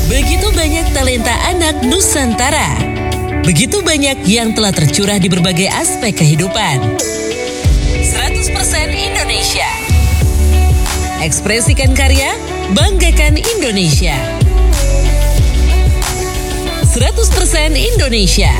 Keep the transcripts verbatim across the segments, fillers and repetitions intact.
Begitu banyak talenta anak Nusantara. Begitu banyak yang telah tercurah di berbagai aspek kehidupan. seratus persen Indonesia. Ekspresikan karya, banggakan Indonesia. seratus persen Indonesia.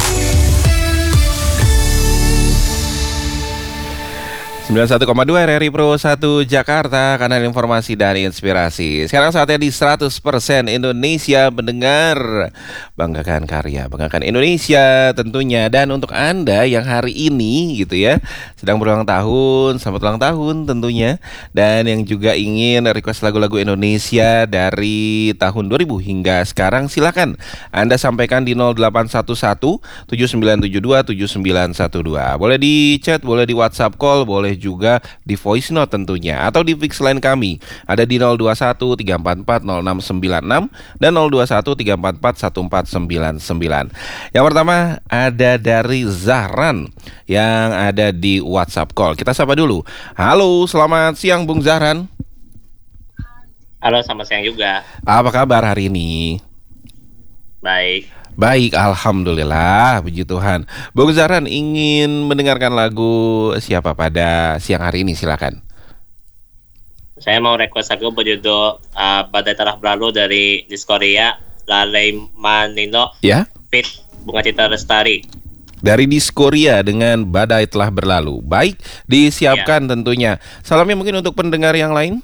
sembilan puluh satu koma dua R R I Pro satu Jakarta, kanal informasi dan inspirasi. Sekarang saatnya di seratus persen Indonesia mendengar banggakan karya, banggakan Indonesia tentunya. Dan untuk Anda yang hari ini gitu ya sedang berulang tahun, selamat ulang tahun tentunya. Dan yang juga ingin request lagu-lagu Indonesia dari tahun dua ribu hingga sekarang, silakan Anda sampaikan di nol delapan satu satu tujuh sembilan tujuh dua tujuh sembilan satu dua. Boleh di chat, boleh di WhatsApp call, boleh juga di voice note tentunya, atau di fix line kami ada di nol dua satu tiga empat empat nol enam sembilan enam dan nol dua satu tiga empat empat satu empat sembilan sembilan. Yang pertama ada dari Zahran yang ada di WhatsApp call. Kita sapa dulu. Halo, selamat siang Bung Zahran. Halo, selamat siang juga. Apa kabar hari ini? Baik. Baik, alhamdulillah, puji Tuhan. Bung Zahran ingin mendengarkan lagu siapa pada siang hari ini, silakan. Saya mau request lagu berjudul uh, Badai Telah Berlalu dari Diskoria, Lalai Manino, Ya. Fit Bunga Citra Lestari. Dari Diskoria dengan Badai Telah Berlalu. Baik, disiapkan ya. Tentunya. Salamnya mungkin untuk pendengar yang lain?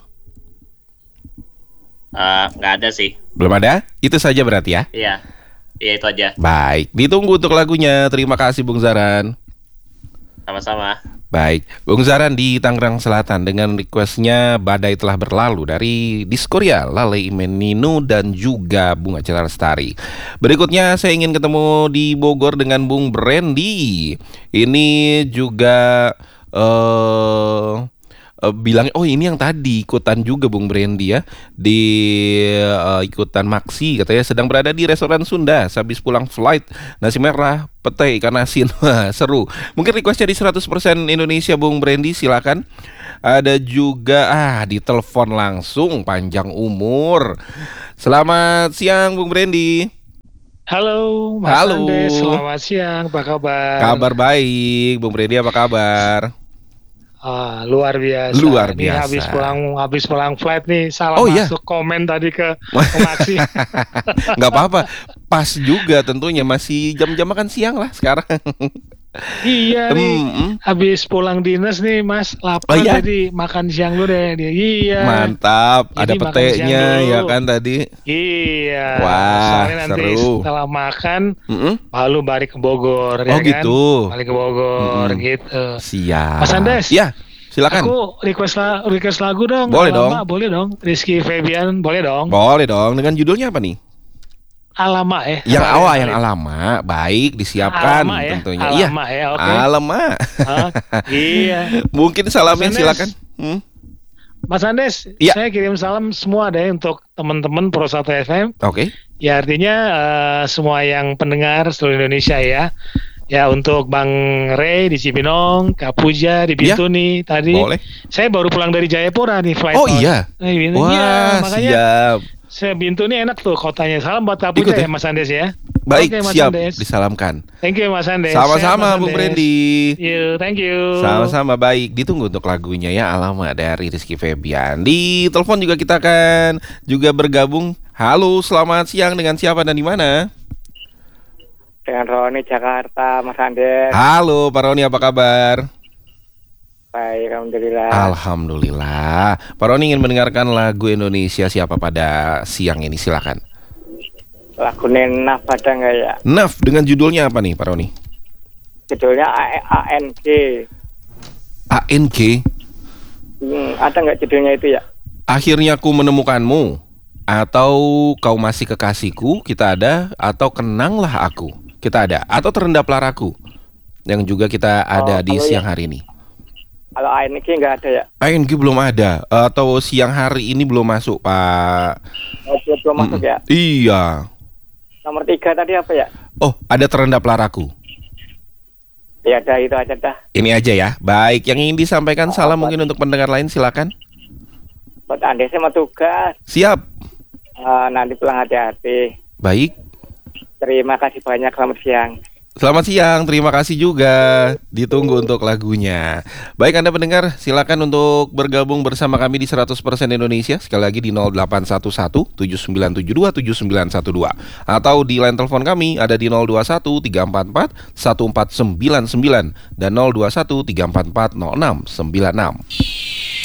Uh, nggak ada sih. Belum ada? Itu saja berarti ya? Iya. Iya, itu aja. Baik, ditunggu untuk lagunya. Terima kasih Bung Zahran. Sama-sama. Baik, Bung Zahran di Tangerang Selatan dengan requestnya Badai Telah Berlalu dari Diskoria, Lalai Menino dan juga Bunga Citra Lestari. Berikutnya saya ingin ketemu di Bogor dengan Bung Brandy. Ini juga uh, uh, bilang, oh ini yang tadi ikutan juga Bung Brandy ya, di uh, ikutan Maksi katanya, sedang berada di restoran Sunda habis pulang flight, nasi merah, pete, ikan asin. Wah, seru. Mungkin requestnya di seratus persen Indonesia Bung Brandy, silakan. Ada juga ah di telepon langsung panjang umur. Selamat siang Bung Brandy. Halo Mas Halo. Andes, selamat siang, apa kabar? Kabar baik, Bung Brandy, apa kabar? Ah, luar biasa. Luar Ini biasa. habis pulang habis pulang flight nih, salah Oh, iya? masuk komen tadi ke Maksi. Nggak apa-apa, pas juga tentunya, masih jam-jam makan siang lah sekarang. Iya nih, Mm-mm. habis pulang dinas nih Mas, lapar Oh, iya? jadi makan siang dulu deh. Dia, iya. Mantap, Jadi ada makan petenya siang dulu. ya kan tadi. Iya. Wah, Soalnya nanti seru. setelah makan Mm-mm. lalu balik ke Bogor, Oh, ya kan? gitu. Balik ke Bogor Mm-mm. gitu. Siap. Mas Andes. Ya, silakan. Aku request la- request lagu dong. Boleh dong. Alamak, boleh dong. Rizky Febian, boleh dong. Boleh dong. Dengan judulnya apa nih? Alamak ya. Yang Apa awal, ya? yang alamak. Baik, disiapkan Alamak ya. tentunya. Alamak ya, oke. Alamak. Hah? Iya. Mungkin salamnya Mas Andes. silakan. Hmm? Mas Andes, Iya. saya kirim salam semua deh untuk teman-teman Pro satu F M. Oke. Ya artinya eh, semua yang pendengar seluruh Indonesia ya. Ya untuk Bang Ray di Cibinong, Kak Puja di Bintuni tadi. Boleh. Saya baru pulang dari Jayapura nih flight. Oh out. iya. Eh, Bintuni. Wah, Iya, makanya siap. saya Bintuni enak tuh kotanya. Salam buat Kak Ikut Puja ya? ya Mas Andes ya. Baik, Oke, Mas siap. Andes. Disalamkan. Thank you Mas Andes. Sama-sama Sehat, Mas Bung Andes. Brandy. You, thank you. Sama-sama, baik. Ditunggu untuk lagunya ya, Alamak dari Rizky Febian. Di telepon juga kita akan juga bergabung. Halo, selamat siang, dengan siapa dan di mana? Dengan Roni Jakarta, Mas Andes. Halo, Pak Roni, apa kabar? Baik, alhamdulillah. Alhamdulillah. Pak Roni ingin mendengarkan lagu Indonesia siapa pada siang ini, silakan. Lagu Nenaf ada nggak ya? Naf, dengan judulnya apa nih, Pak Roni? Judulnya A N G. A N G. Hmm, ada nggak judulnya itu ya? Akhirnya Ku Menemukanmu, atau Kau Masih Kekasihku, kita ada, atau Kenanglah Aku, kita ada, atau Terendaplah Ragu, yang juga kita ada Oh, di kalau siang ya- hari ini. Kalau A N G nggak ada ya? A N G belum ada, atau siang hari ini belum masuk, Pak. Oh, belum belum masuk ya? Iya. Nomor tiga tadi apa ya? Oh, ada Terendaplah Ragu. Ya ada itu aja dah. Ini aja ya. Baik, yang ingin disampaikan Oh, salam Pak. mungkin untuk pendengar lain, silakan. Buat Andes sama tugas. Siap. Eh, nanti pulang hati-hati. Baik. Terima kasih banyak, selamat siang. Selamat siang, terima kasih juga. Ditunggu untuk lagunya. Baik Anda pendengar, silakan untuk bergabung bersama kami di seratus persen Indonesia. Sekali lagi di nol delapan satu satu tujuh sembilan tujuh dua tujuh sembilan satu dua. Atau di line telepon kami ada di nol dua satu tiga empat empat satu empat sembilan sembilan dan nol dua satu tiga empat empat nol enam sembilan enam.